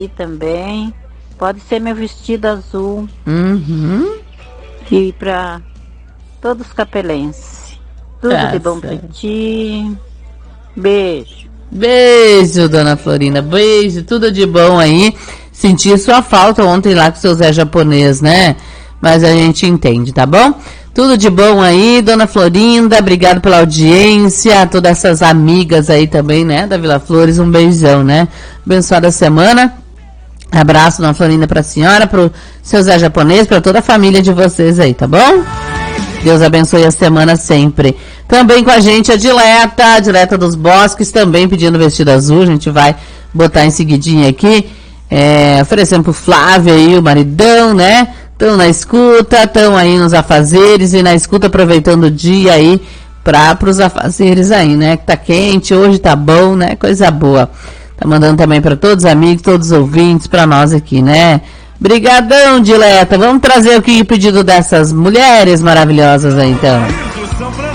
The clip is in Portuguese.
E também pode ser meu vestido azul. Uhum. E para todos os capelenses. Tudo de bom pra ti. Beijo. Beijo, dona Florinda. Beijo, tudo de bom aí. Senti sua falta ontem lá com o seu Zé japonês, né? Mas a gente entende, tá bom? Tudo de bom aí, dona Florinda. Obrigado pela audiência. Todas essas amigas aí também, né? Da Vila Flores, um beijão, né? Abençoada semana. Abraço, dona Florinda, pra senhora, pro seu Zé japonês, pra toda a família de vocês aí, tá bom? Deus abençoe a semana sempre. Também com a gente a Dileta dos Bosques, também pedindo vestido azul. A gente vai botar em seguidinha aqui. Oferecendo pro Flávio aí, o maridão, né? Estão na escuta, estão aí nos afazeres e na escuta aproveitando o dia aí pros afazeres aí, né? Que tá quente, hoje tá bom, né? Coisa boa. Tá mandando também para todos os amigos, todos os ouvintes, para nós aqui, né? Brigadão, Dileta. Vamos trazer aqui o pedido dessas mulheres maravilhosas aí, então.